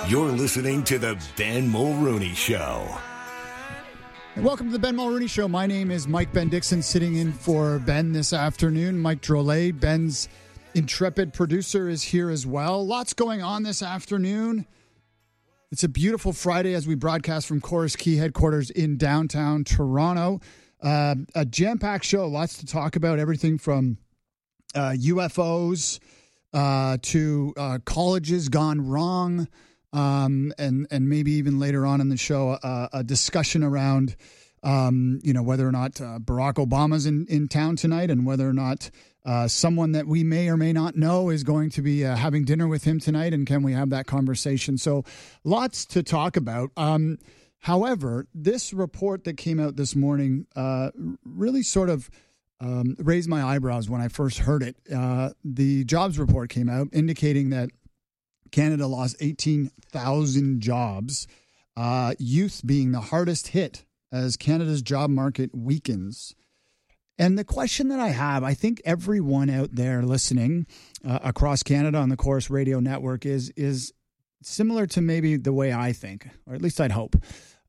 You're listening to the Ben Mulrooney Show. Welcome to the Ben Mulrooney Show. My name is Mike Ben Dixon, sitting in for Ben this afternoon. Mike Drolet, Ben's intrepid producer, is here as well. Lots going on this afternoon. It's a beautiful Friday as we broadcast from Chorus Key headquarters in downtown Toronto. A jam-packed show, lots to talk about, everything from UFOs to colleges gone wrong, and maybe even later on in the show a discussion around whether or not Barack Obama's in town tonight, and whether or not someone that we may or may not know is going to be having dinner with him tonight, and can we have that conversation? So lots to talk about. However, this report that came out this morning really sort of raised my eyebrows when I first heard it. The jobs report came out indicating that Canada lost 18,000 jobs, youth being the hardest hit as Canada's job market weakens. And the question that I have, I think everyone out there listening across Canada on the Chorus Radio Network is similar to maybe the way I think, or at least I'd hope,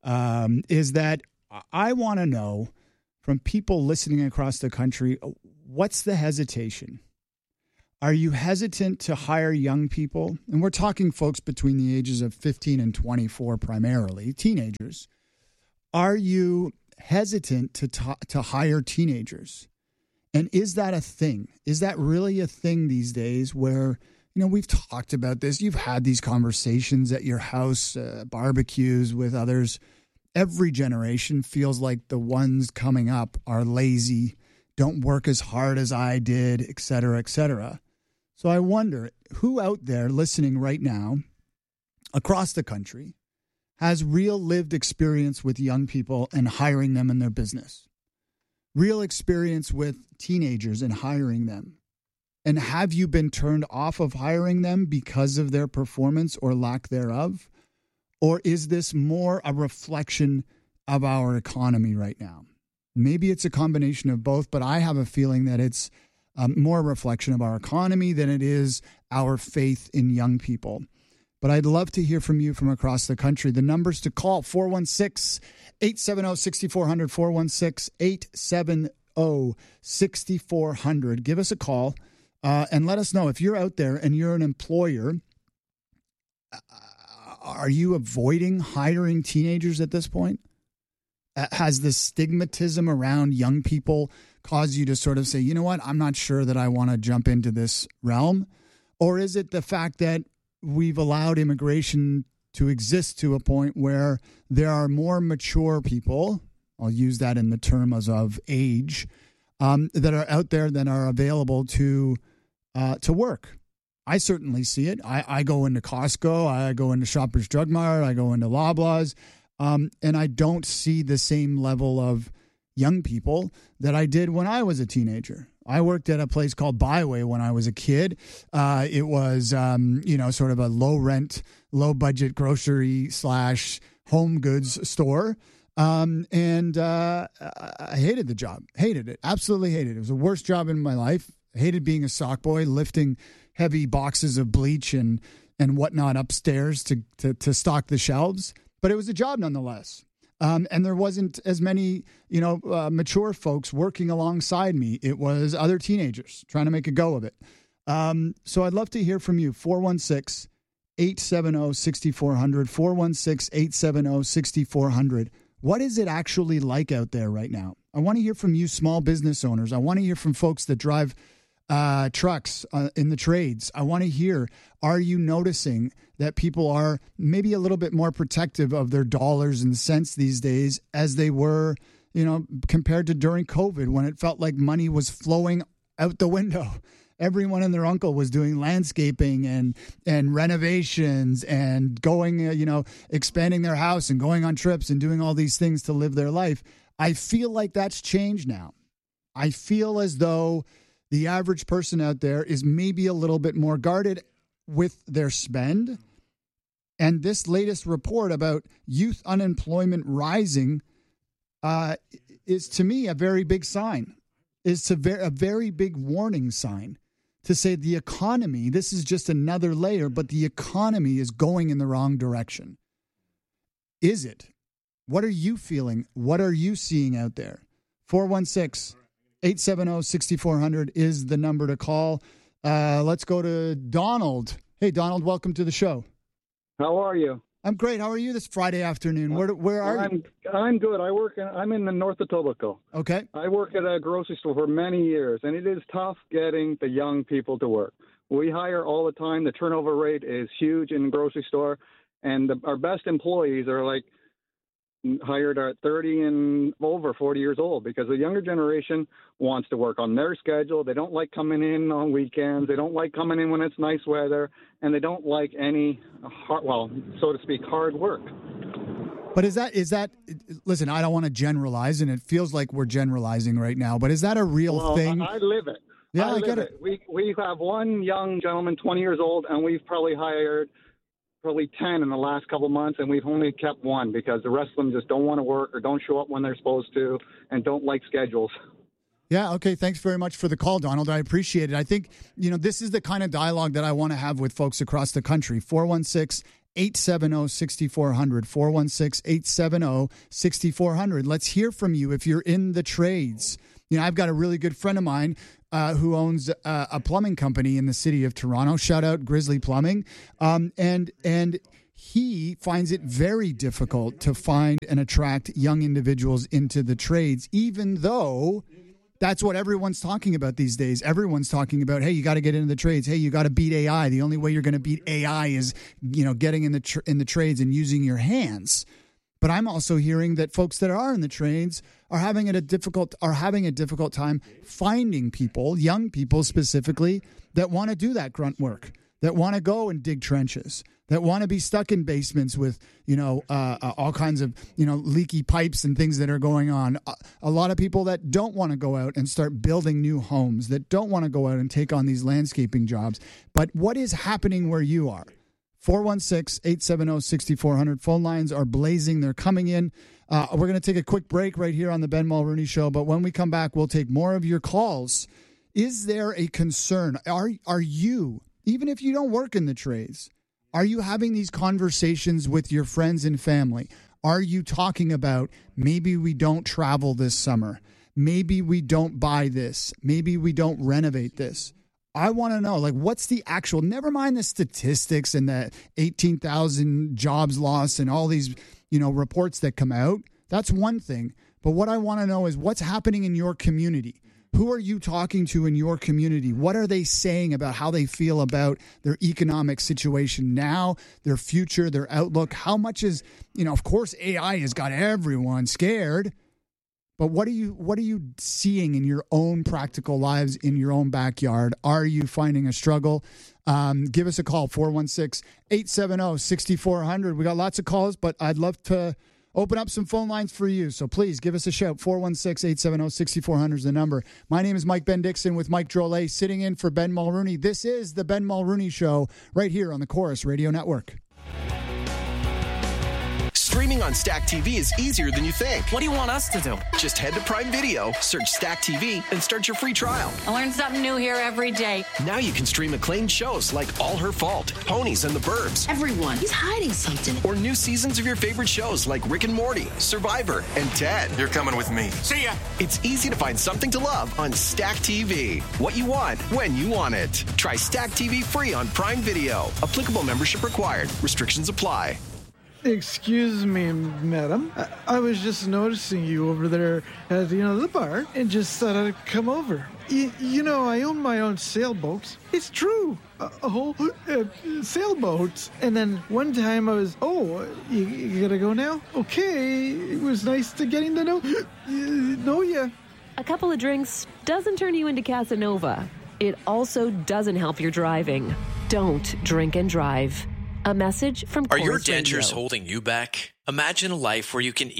is that I want to know from people listening across the country, what's the hesitation? Are you hesitant to hire young people? And we're talking folks between the ages of 15 and 24 primarily, teenagers. Are you hesitant to hire teenagers? And is that a thing? Is that really a thing these days where, we've talked about this. You've had these conversations at your house, barbecues with others. Every generation feels like the ones coming up are lazy, don't work as hard as I did, et cetera, et cetera. So I wonder, who out there listening right now across the country has real lived experience with young people and hiring them in their business? Real experience with teenagers and hiring them? And have you been turned off of hiring them because of their performance or lack thereof? Or is this more a reflection of our economy right now? Maybe it's a combination of both, but I have a feeling that it's more a reflection of our economy than it is our faith in young people. But I'd love to hear from you from across the country. The numbers to call, 416-870-6400, 416-870-6400. Give us a call and let us know if you're out there and you're an employer. Are you avoiding hiring teenagers at this point? Has the stigmatism around young people caused you to sort of say, you know what, I'm not sure that I want to jump into this realm? Or is it the fact that we've allowed immigration to exist to a point where there are more mature people, I'll use that in the terms of age, that are out there that are available to work? I certainly see it. I go into Costco, I go into Shoppers Drug Mart, I go into Loblaws, and I don't see the same level of young people that I did when I was a teenager. I worked at a place called Byway when I was a kid. It was, sort of a low rent, low budget grocery / home goods store. And I hated the job, hated it, absolutely hated it. It was the worst job in my life. I hated being a sock boy, lifting heavy boxes of bleach and whatnot upstairs to stock the shelves. But it was a job nonetheless. And there wasn't as many, mature folks working alongside me. It was other teenagers trying to make a go of it. So I'd love to hear from you. 416-870-6400, 416-870-6400. What is it actually like out there right now? I want to hear from you small business owners. I want to hear from folks that drive trucks in the trades. I want to hear, are you noticing that people are maybe a little bit more protective of their dollars and cents these days as they were, compared to during COVID when it felt like money was flowing out the window? Everyone and their uncle was doing landscaping and renovations and going, expanding their house and going on trips and doing all these things to live their life. I feel like that's changed now. I feel as though the average person out there is maybe a little bit more guarded with their spend. And this latest report about youth unemployment rising is, to me, a very big sign. It's a very big warning sign to say the economy, this is just another layer, but the economy is going in the wrong direction. Is it? What are you feeling? What are you seeing out there? 416-870-6400 is the number to call. Let's go to Donald. Hey, Donald, welcome to the show. How are you? I'm great. How are you this Friday afternoon? Where are you? I'm good. I'm in the north of Etobicoke. Okay. I work at a grocery store for many years, and it is tough getting the young people to work. We hire all the time. The turnover rate is huge in the grocery store, and our best employees are like hired at 30 and over 40 years old, because the younger generation wants to work on their schedule. They don't like coming in on weekends. They don't like coming in when it's nice weather, and they don't like any so to speak, hard work. But is that listen, I don't want to generalize, and it feels like we're generalizing right now, but is that a real thing? I live it. Yeah, I get it. We have one young gentleman, 20 years old, and we've probably hired 10 in the last couple of months, and we've only kept one because the rest of them just don't want to work or don't show up when they're supposed to and don't like schedules. Yeah, okay. Thanks very much for the call, Donald. I appreciate it. I think, this is the kind of dialogue that I want to have with folks across the country. 416-870-6400. 416-870-6400. Let's hear from you if you're in the trades. I've got a really good friend of mine who owns a plumbing company in the city of Toronto. Shout out Grizzly Plumbing. And he finds it very difficult to find and attract young individuals into the trades, even though that's what everyone's talking about these days. Everyone's talking about, hey, you got to get into the trades. Hey, you got to beat AI. The only way you're going to beat AI is, getting in the trades and using your hands. But I'm also hearing that folks that are in the trades are having a difficult time finding people, young people specifically, that want to do that grunt work, that want to go and dig trenches, that want to be stuck in basements with, all kinds of, leaky pipes and things that are going on. A lot of people that don't want to go out and start building new homes, that don't want to go out and take on these landscaping jobs. But what is happening where you are? 416-870-6400. Phone lines are blazing. They're coming in. We're going to take a quick break right here on the Ben Mulrooney Show, but when we come back, we'll take more of your calls. Is there a concern? Are you, even if you don't work in the trades, are you having these conversations with your friends and family? Are you talking about maybe we don't travel this summer? Maybe we don't buy this. Maybe we don't renovate this. I want to know, what's the actual, never mind the statistics and the 18,000 jobs lost and all these, reports that come out. That's one thing. But what I want to know is what's happening in your community. Who are you talking to in your community? What are they saying about how they feel about their economic situation now, their future, their outlook? How much is, of course, AI has got everyone scared. But what are you seeing in your own practical lives, in your own backyard? Are you finding a struggle? Give us a call, 416-870-6400. We got lots of calls, but I'd love to open up some phone lines for you. So please give us a shout. 416-870-6400 is the number. My name is Mike Bendixson with Mike Drolet, sitting in for Ben Mulrooney. This is the Ben Mulrooney Show right here on the Chorus Radio Network. Streaming on Stack TV is easier than you think. What do you want us to do? Just head to Prime Video, search Stack TV, and start your free trial. I learn something new here every day. Now you can stream acclaimed shows like All Her Fault, Ponies and the Burbs. Everyone, he's hiding something. Or new seasons of your favorite shows like Rick and Morty, Survivor, and Ted. You're coming with me. See ya. It's easy to find something to love on Stack TV. What you want, when you want it. Try Stack TV free on Prime Video. Applicable membership required. Restrictions apply. Excuse me, madam. I was just noticing you over there at, the bar, and just thought I'd come over. I own my own sailboat. It's true. A whole sailboat. And then one time I was, you gotta go now? Okay, it was nice to getting to know you. A couple of drinks doesn't turn you into Casanova. It also doesn't help your driving. Don't drink and drive. A message from Are your Chorus dentures Radio. holding you back? Imagine a life where you can eat,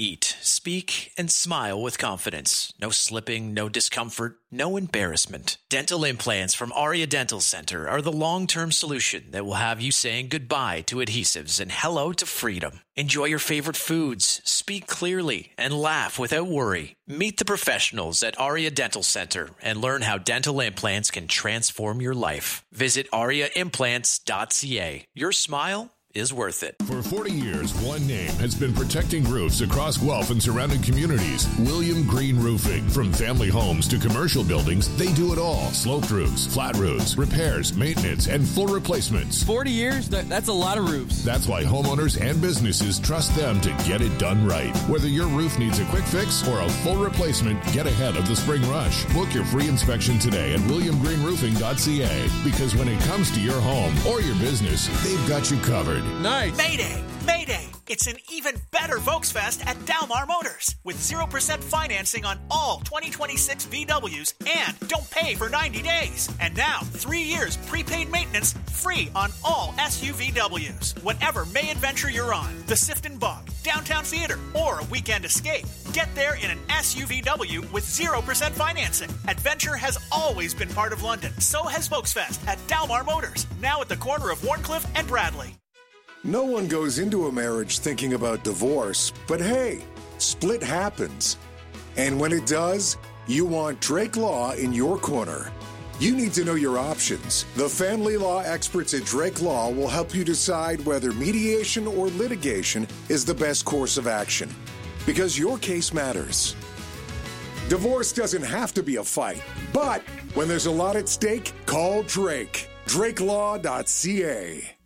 speak, and smile with confidence. No slipping, no discomfort, no embarrassment. Dental implants from Aria Dental Center are the long-term solution that will have you saying goodbye to adhesives and hello to freedom. Enjoy your favorite foods, speak clearly, and laugh without worry. Meet the professionals at Aria Dental Center and learn how dental implants can transform your life. Visit ariaimplants.ca. Your smile is worth it. For 40 years, one name has been protecting roofs across Guelph and surrounding communities. William Green Roofing. From family homes to commercial buildings, they do it all. Sloped roofs, flat roofs, repairs, maintenance, and full replacements. 40 years? That's a lot of roofs. That's why homeowners and businesses trust them to get it done right. Whether your roof needs a quick fix or a full replacement, get ahead of the spring rush. Book your free inspection today at williamgreenroofing.ca, because when it comes to your home or your business, they've got you covered. Nice. Mayday! Mayday! It's an even better Volksfest at Dalmar Motors with 0% financing on all 2026 VWs and don't pay for 90 days. And now, 3 years prepaid maintenance free on all SUVWs. Whatever May adventure you're on, the Sifton Bog, Downtown Theater, or a weekend escape, get there in an SUVW with 0% financing. Adventure has always been part of London. So has Volksfest at Dalmar Motors, now at the corner of Warncliffe and Bradley. No one goes into a marriage thinking about divorce, but hey, split happens. And when it does, you want Drake Law in your corner. You need to know your options. The family law experts at Drake Law will help you decide whether mediation or litigation is the best course of action, because your case matters. Divorce doesn't have to be a fight, but when there's a lot at stake, call Drake. DrakeLaw.ca.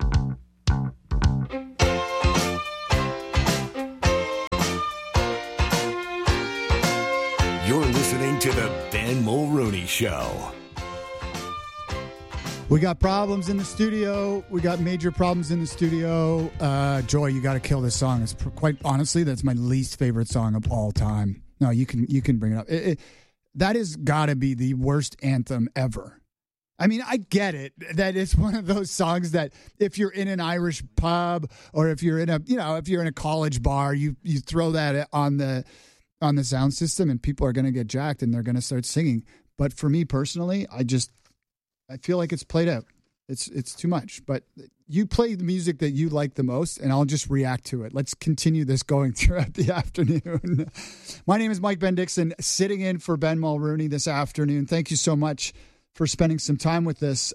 You're listening to the Ben Mulrooney Show. We got problems in the studio. We got major problems in the studio. Joy, you got to kill this song. It's quite honestly, that's my least favorite song of all time. No, you can bring it up. That has got to be the worst anthem ever. I mean, I get it that it's one of those songs that if you're in an Irish pub or if you're in a college bar, you throw that on the sound system and people are going to get jacked and they're going to start singing. But for me personally, I feel like it's played out. It's too much. But you play the music that you like the most and I'll just react to it. Let's continue this going throughout the afternoon. My name is Mike Bendixson, sitting in for Ben Mulrooney this afternoon. Thank you so much for spending some time with us.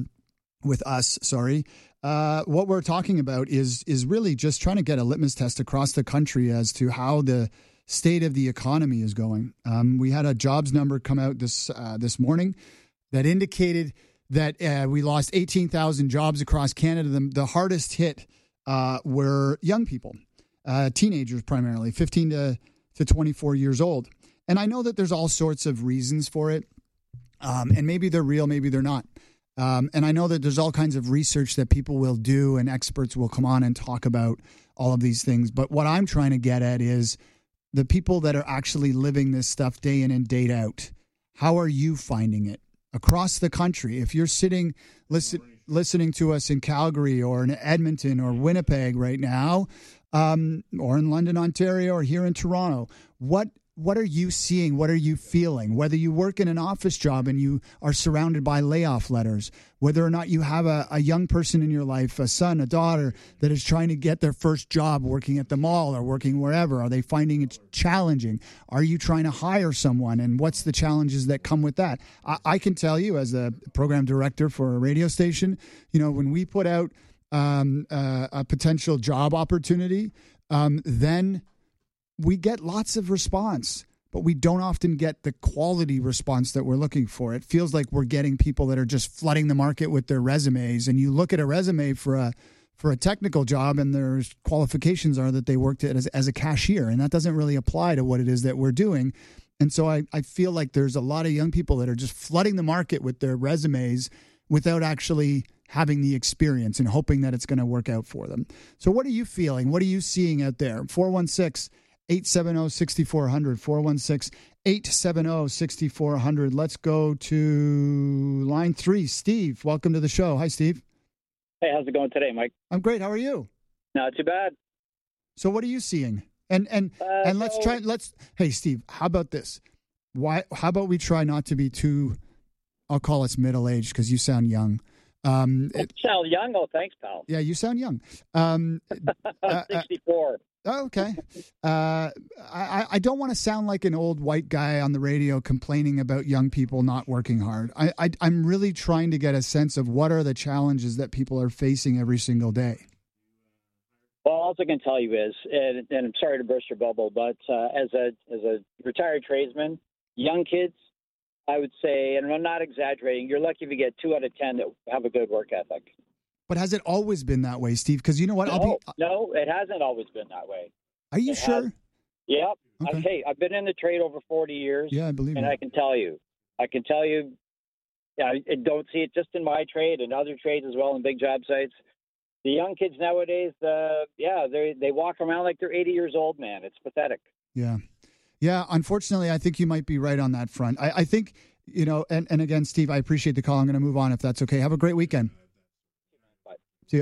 What we're talking about is really just trying to get a litmus test across the country as to how the state of the economy is going. We had a jobs number come out this morning that indicated that we lost 18,000 jobs across Canada. The hardest hit were young people, teenagers primarily, 15 to 24 years old. And I know that there's all sorts of reasons for it. And maybe they're real, maybe they're not. And I know that there's all kinds of research that people will do and experts will come on and talk about all of these things. But what I'm trying to get at is the people that are actually living this stuff day in and day out. How are you finding it across the country? If you're sitting listening to us in Calgary or in Edmonton or Winnipeg right now, or in London, Ontario, or here in Toronto, what are you seeing? What are you feeling? Whether you work in an office job and you are surrounded by layoff letters, whether or not you have a young person in your life, a son, a daughter that is trying to get their first job working at the mall or working wherever. Are they finding it challenging? Are you trying to hire someone? And what's the challenges that come with that? I can tell you as a program director for a radio station, when we put out a potential job opportunity, then we get lots of response, but we don't often get the quality response that we're looking for. It feels like we're getting people that are just flooding the market with their resumes. And you look at a resume for a technical job and their qualifications are that they worked as a cashier. And that doesn't really apply to what it is that we're doing. And so I feel like there's a lot of young people that are just flooding the market with their resumes without actually having the experience and hoping that it's going to work out for them. So what are you feeling? What are you seeing out there? 416-870-6400, 416-870-6400. Let's go to line 3. Steve, welcome to the show. Hi, Steve. Hey, how's it going today, Mike? I'm great. How are you? Not too bad. So what are you seeing? And hey, Steve, how about this? How about we try not to be too, I'll call us middle-aged because you sound young. Sound young? Oh, thanks, pal. Yeah, you sound young. 64. Okay. I don't want to sound like an old white guy on the radio complaining about young people not working hard. I'm really trying to get a sense of what are the challenges that people are facing every single day. Well, all I can tell you is, and I'm sorry to burst your bubble, but as a retired tradesman, young kids, I would say, and I'm not exaggerating, you're lucky if you get 2 out of 10 that have a good work ethic. But has it always been that way, Steve? Because you know what? No, it hasn't always been that way. Are you sure? Yep. Okay. Hey, I've been in the trade over 40 years. Yeah, I believe it. And I can tell you, I don't see it just in my trade and other trades as well in big job sites. The young kids nowadays, they walk around like they're 80 years old, man. It's pathetic. Yeah. Yeah, unfortunately, I think you might be right on that front. I think, and again, Steve, I appreciate the call. I'm going to move on if that's okay. Have a great weekend. Bye. See ya.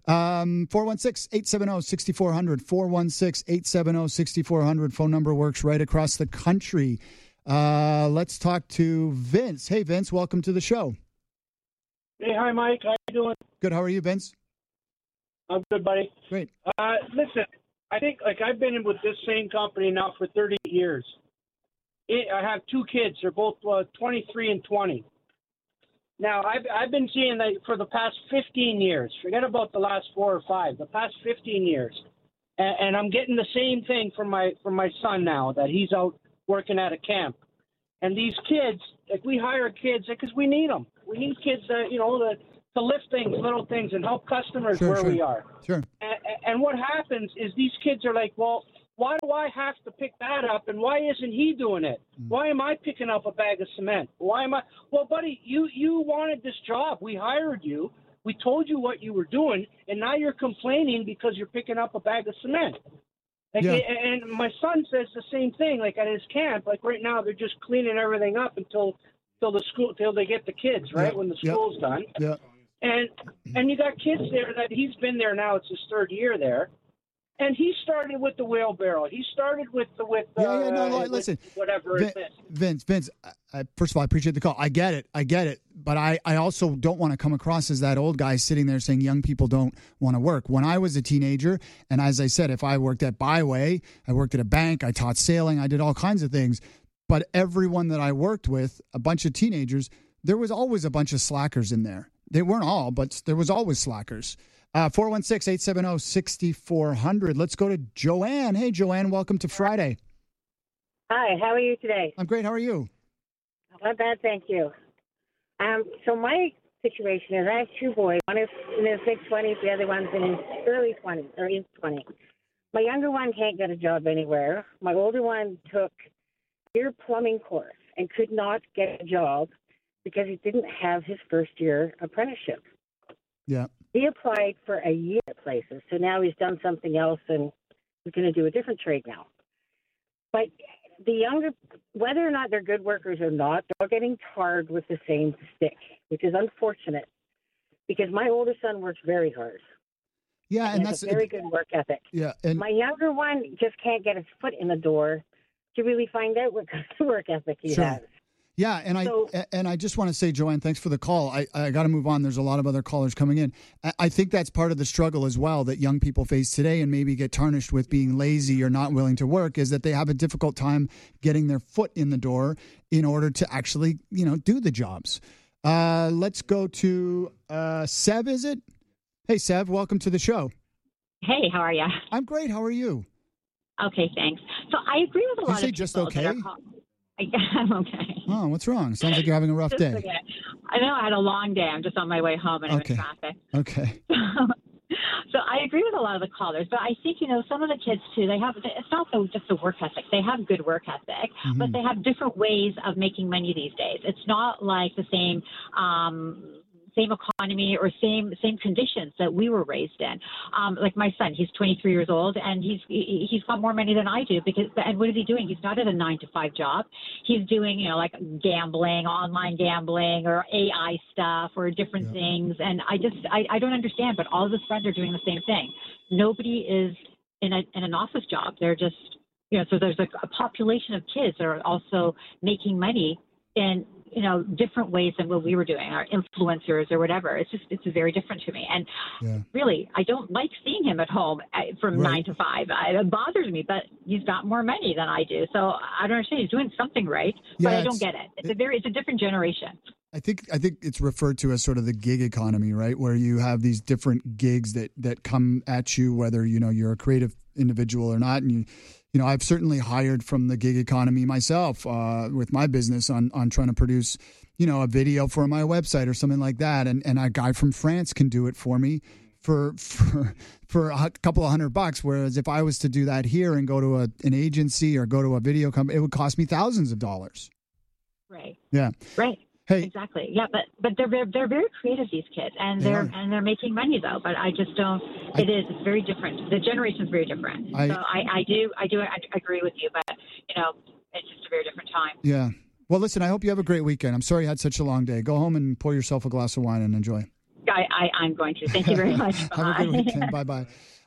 416-870-6400, 416-870-6400. Phone number works right across the country. Let's talk to Vince. Hey, Vince, welcome to the show. Hey, hi, Mike. How you doing? Good. How are you, Vince? I'm good, buddy. Great. Listen, I think I've been in with this same company now for 30 years. I have 2 kids. They're both 23 and 20. Now, I've been seeing that for the past 15 years. Forget about the last 4 or 5. The past 15 years, and I'm getting the same thing from my son now that he's out working at a camp. And these kids, like we hire kids because we need them. We need kids that to lift things, little things, and help customers we are. Sure. And what happens is these kids are like, well, why do I have to pick that up, and why isn't he doing it? Why am I picking up a bag of cement? Why am I? Well, buddy, you wanted this job. We hired you. We told you what you were doing, and now you're complaining because you're picking up a bag of cement. Like, yeah. And my son says the same thing. Like at his camp, like right now they're just cleaning everything up until they get the kids, right? When the school's done. Yeah. And you got kids there that he's been there now. It's his 3rd year there. And he started with the wheelbarrow. He started with listen, whatever it is. Vince, first of all, I appreciate the call. I get it. But I also don't want to come across as that old guy sitting there saying young people don't want to work. When I was a teenager, and as I said, if I worked at Byway, I worked at a bank, I taught sailing, I did all kinds of things. But everyone that I worked with, a bunch of teenagers, there was always a bunch of slackers in there. They weren't all, but there was always slackers. 416-870-6400. Let's go to Joanne. Hey, Joanne, welcome to Friday. Hi, how are you today? I'm great. How are you? Not bad, thank you. So my situation is I have 2 boys. One is in his mid-20s, the other one's in his early 20s, or in 20s. My younger one can't get a job anywhere. My older one took a year plumbing course and could not get a job because he didn't have his first-year apprenticeship. Yeah. He applied for a year at places, so now he's done something else and he's going to do a different trade now. But the younger, whether or not they're good workers or not, they're all getting tarred with the same stick, which is unfortunate because my older son works very hard. Yeah, and that's a very good work ethic. Yeah, and my younger one just can't get his foot in the door to really find out what kind of work ethic he has. Yeah, and I just want to say, Joanne, thanks for the call. I got to move on. There's a lot of other callers coming in. I think that's part of the struggle as well that young people face today and maybe get tarnished with being lazy or not willing to work is that they have a difficult time getting their foot in the door in order to actually, do the jobs. Let's go to Sev, is it? Hey, Sev, welcome to the show. Hey, how are you? I'm great. How are you? Okay, thanks. So I agree with a lot of people. You say just okay? I'm okay. Oh, what's wrong? Sounds like you're having a rough day. Okay. I know I had a long day. I'm just on my way home and I'm in traffic. Okay. So I agree with a lot of the callers, but I think, some of the kids too, it's not just the work ethic. They have good work ethic, but they have different ways of making money these days. It's not like the same economy or same conditions that we were raised in. Like my son, he's 23 years old and he's got more money than I do and what is he doing? He's not at a 9-to-5 job. He's doing, like gambling, online gambling or AI stuff or different things. And I don't understand, but all of his friends are doing the same thing. Nobody is in an office job. They're just, so there's a population of kids that are also making money in, different ways than what we were doing, our influencers or whatever. It's very different to me. And really, I don't like seeing him at home from 9 to 5. It bothers me, but he's got more money than I do. So I don't understand. He's doing something right, but I don't get it. It's a different generation. I think it's referred to as sort of the gig economy, right? Where you have these different gigs that come at you, whether, you're a creative individual or not. And I've certainly hired from the gig economy myself with my business on trying to produce, a video for my website or something like that. And a guy from France can do it for me for a couple of $100. Whereas if I was to do that here and go to an agency or go to a video company, it would cost me thousands of dollars. Right. Yeah. Right. Hey. Exactly. Yeah, but they're very creative, these kids, and they're making money though. But I just don't. It's very different. The generation's very different. So I do agree with you, but it's just a very different time. Yeah. Well, listen. I hope you have a great weekend. I'm sorry you had such a long day. Go home and pour yourself a glass of wine and enjoy. I'm going to. Thank you very much. Have a good weekend. Bye.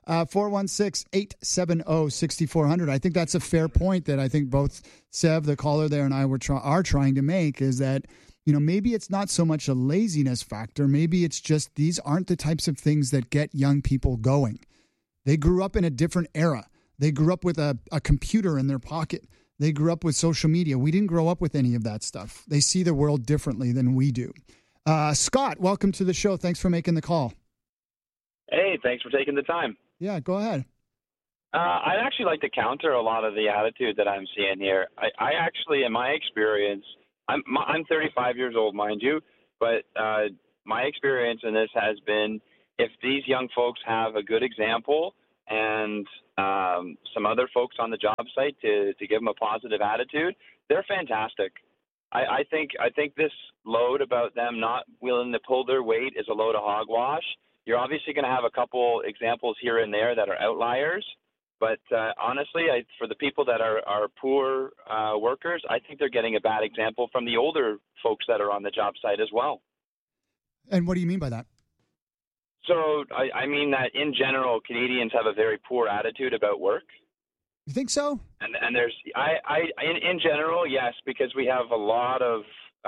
416-870-6400. I think that's a fair point that I think both Sev, the caller there, and I are trying to make, is that maybe it's not so much a laziness factor. Maybe it's just these aren't the types of things that get young people going. They grew up in a different era. They grew up with a computer in their pocket. They grew up with social media. We didn't grow up with any of that stuff. They see the world differently than we do. Scott, welcome to the show. Thanks for making the call. Hey, thanks for taking the time. Yeah, go ahead. I'd actually like to counter a lot of the attitude that I'm seeing here. I actually, in my experience, I'm 35 years old, mind you, but my experience in this has been if these young folks have a good example and some other folks on the job site to give them a positive attitude, they're fantastic. I think this load about them not willing to pull their weight is a load of hogwash. You're obviously going to have a couple examples here and there that are outliers. But honestly, for the people that are poor workers, I think they're getting a bad example from the older folks that are on the job site as well. And what do you mean by that? So I mean that in general, Canadians have a very poor attitude about work. You think so? And there's in general, yes, because we have a lot of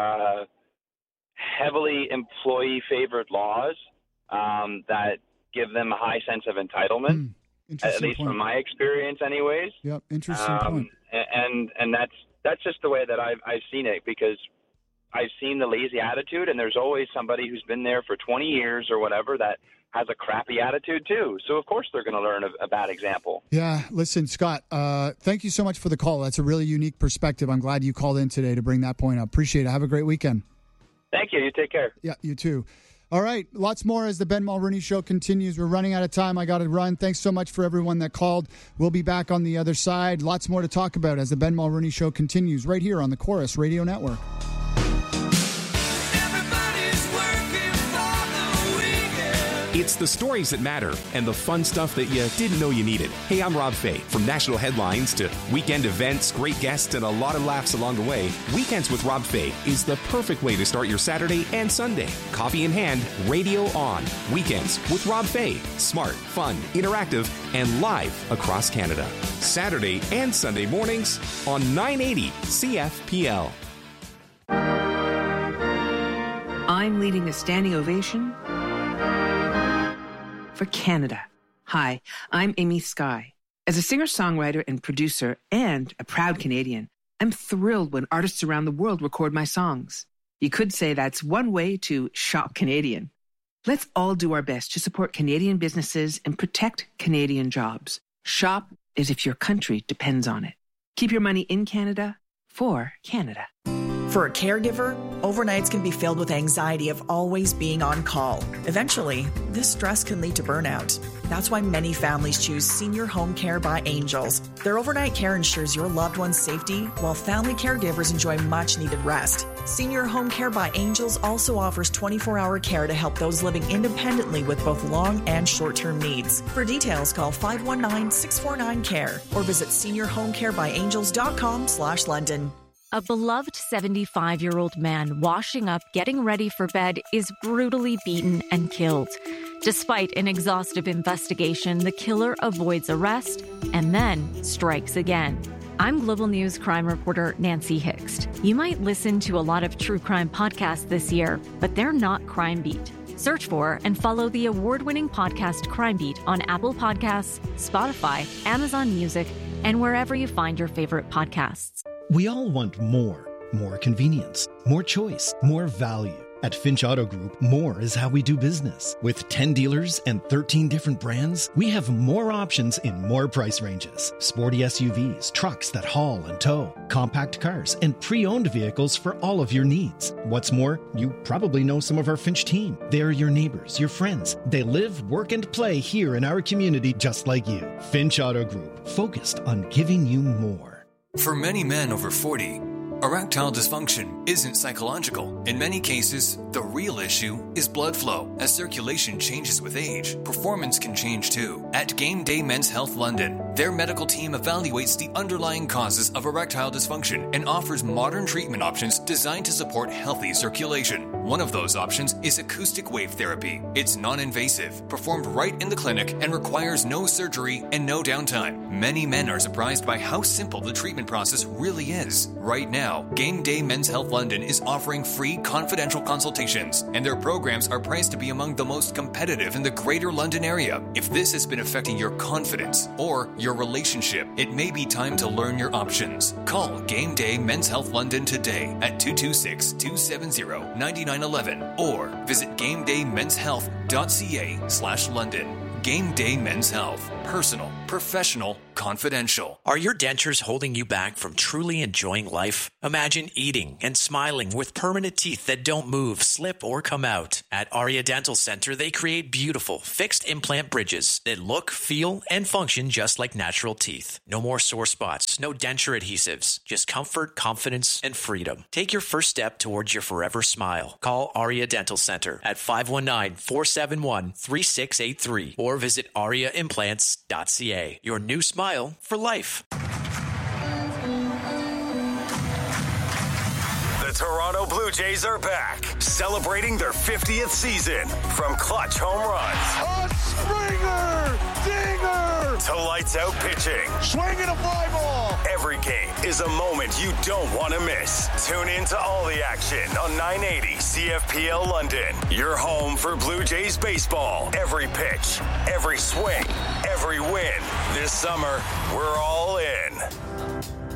heavily employee favored laws that give them a high sense of entitlement. At least from my experience anyways. Yep, interesting point. And that's just the way that I've seen it, because I've seen the lazy attitude, and there's always somebody who's been there for 20 years or whatever that has a crappy attitude too. So, of course, they're going to learn a bad example. Yeah, listen, Scott, thank you so much for the call. That's a really unique perspective. I'm glad you called in today to bring that point up. Appreciate it. Have a great weekend. Thank you. You take care. Yeah, you too. All right, lots more as the Ben Mulroney Show continues. We're running out of time. I got to run. Thanks so much for everyone that called. We'll be back on the other side. Lots more to talk about as the Ben Mulroney Show continues right here on the Chorus Radio Network. It's the stories that matter and the fun stuff that you didn't know you needed. Hey, I'm Rob Fay. From national headlines to weekend events, great guests, and a lot of laughs along the way, Weekends with Rob Fay is the perfect way to start your Saturday and Sunday. Coffee in hand, radio on. Weekends with Rob Fay. Smart, fun, interactive, and live across Canada. Saturday and Sunday mornings on 980 CFPL. I'm leading a standing ovation for Canada. Hi, I'm Amy Skye. As a singer-songwriter and producer and a proud Canadian, I'm thrilled when artists around the world record my songs. You could say that's one way to shop Canadian. Let's all do our best to support Canadian businesses and protect Canadian jobs. Shop as if your country depends on it. Keep your money in Canada for Canada. For a caregiver, overnights can be filled with anxiety of always being on call. Eventually, this stress can lead to burnout. That's why many families choose Senior Home Care by Angels. Their overnight care ensures your loved one's safety, while family caregivers enjoy much-needed rest. Senior Home Care by Angels also offers 24-hour care to help those living independently with both long and short-term needs. For details, call 519-649-CARE or visit seniorhomecarebyangels.com/London. A beloved 75-year-old man washing up, getting ready for bed, is brutally beaten and killed. Despite an exhaustive investigation, the killer avoids arrest and then strikes again. I'm Global News crime reporter Nancy Hixt. You might listen to a lot of true crime podcasts this year, but they're not Crime Beat. Search for and follow the award-winning podcast Crime Beat on Apple Podcasts, Spotify, Amazon Music, and wherever you find your favorite podcasts. We all want more convenience, more choice, more value. At Finch Auto Group, more is how we do business. With 10 dealers and 13 different brands, we have more options in more price ranges. Sporty SUVs, trucks that haul and tow, compact cars, and pre-owned vehicles for all of your needs. What's more, you probably know some of our Finch team. They're your neighbors, your friends. They live, work, and play here in our community just like you. Finch Auto Group, focused on giving you more. For many men over 40, erectile dysfunction isn't psychological. In many cases, the real issue is blood flow. As circulation changes with age, performance can change too. At Game Day Men's Health London, their medical team evaluates the underlying causes of erectile dysfunction and offers modern treatment options designed to support healthy circulation. One of those options is acoustic wave therapy. It's non-invasive, performed right in the clinic, and requires no surgery and no downtime. Many men are surprised by how simple the treatment process really is. Right now, Game Day Men's Health London is offering free confidential consultations, and their programs are priced to be among the most competitive in the Greater London area. If this has been affecting your confidence or your relationship, it may be time to learn your options. Call Game Day Men's Health London today at 226-270-9911 or visit GameDayMen'sHealth.ca/London. Game Day Men's Health. Personal, professional, confidential. Are your dentures holding you back from truly enjoying life? Imagine eating and smiling with permanent teeth that don't move, slip, or come out. At Aria Dental Center, they create beautiful fixed implant bridges that look, feel, and function just like natural teeth. No more sore spots, no denture adhesives, just comfort, confidence, and freedom. Take your first step towards your forever smile. Call Aria Dental Center at 519-471-3683 or visit ariaimplants.ca. Your new smile for life. The Toronto Blue Jays are back, celebrating their 50th season. From clutch home runs, a Springer dinger, to lights out pitching, swinging a fly ball. Every game is a moment you don't want to miss. Tune in to all the action on 980 CFPL London. Your home for Blue Jays baseball. Every pitch, every swing, every win. This summer, we're all in.